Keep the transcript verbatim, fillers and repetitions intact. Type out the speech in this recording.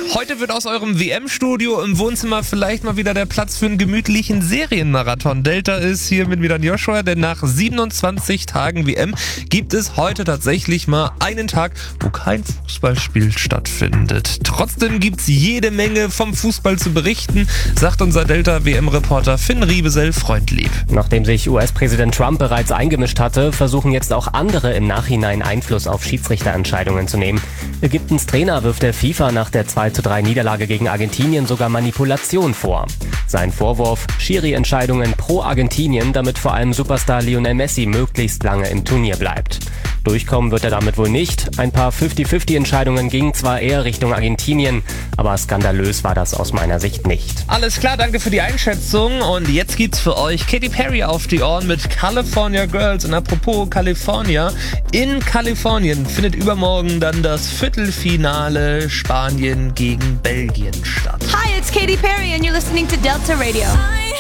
Heute wird aus eurem W M-Studio im Wohnzimmer vielleicht mal wieder der Platz für einen gemütlichen Serienmarathon. Delta ist hier mit wieder Joshua, denn nach siebenundzwanzig Tagen W M gibt es heute tatsächlich mal einen Tag, wo kein Fußballspiel stattfindet. Trotzdem gibt's jede Menge vom Fußball zu berichten, sagt unser Delta-W M-Reporter Finn Riebesell freundlieb. Nachdem sich U S-Präsident Trump bereits eingemischt hatte, versuchen jetzt auch andere im Nachhinein Einfluss auf Schiedsrichterentscheidungen zu nehmen. Ägyptens Trainer wirft der FIFA nach der zwei zu drei Niederlage gegen Argentinien sogar Manipulation vor. Sein Vorwurf: Schiri-Entscheidungen pro Argentinien, damit vor allem Superstar Lionel Messi möglichst lange im Turnier bleibt. Durchkommen wird er damit wohl nicht. Ein paar fünfzig fünfzig Entscheidungen gingen zwar eher Richtung Argentinien, aber skandalös war das aus meiner Sicht nicht. Alles klar, danke für die Einschätzung. Und jetzt gibt's für euch Katy Perry auf die Ohren mit California Girls. Und apropos California, in Kalifornien findet übermorgen dann das Viertelfinale Spanien gegen Belgien statt. Hi, it's Katy Perry and you're listening to Delta Radio.